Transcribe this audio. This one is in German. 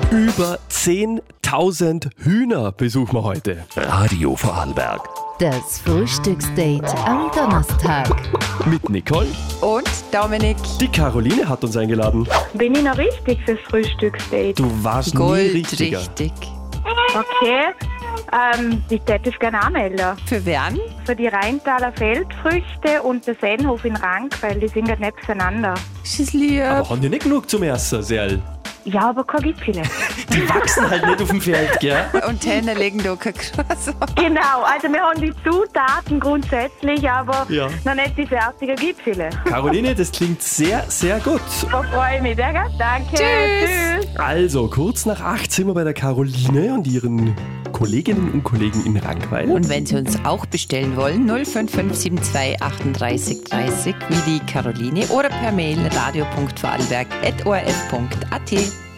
Über 10.000 Hühner besuchen wir heute. Radio Vorarlberg. Das Frühstücksdate am Donnerstag. Mit Nicole. Und Dominik. Die Caroline hat uns eingeladen. Bin ich noch richtig fürs Frühstücksdate? Du warst nie richtiger. Goldrichtig. Okay. Ich hätte es gerne anmelden. Für wen? Für die Rheintaler Feldfrüchte und den Sennhof in Rank, weil die sind ja nebeneinander. Ist es lieb. Aber haben die nicht genug zum Essen, Seel? Ja, aber kein Gipfel. Die wachsen halt nicht auf dem Feld, gell? Und Hähne legen da kein Gras. Genau, also wir haben die Zutaten grundsätzlich, aber Ja. noch nicht die fertigen Gipfel. Caroline, das klingt sehr, sehr gut. Da freue ich mich, gell? Danke. Tschüss. Also, kurz nach 8 sind wir bei der Caroline und ihren Kolleginnen und Kollegen in Rankweil. Und wenn Sie uns auch bestellen wollen, 05572 38 30 wie die Caroline oder per Mail radio.vorarlberg@orf.at.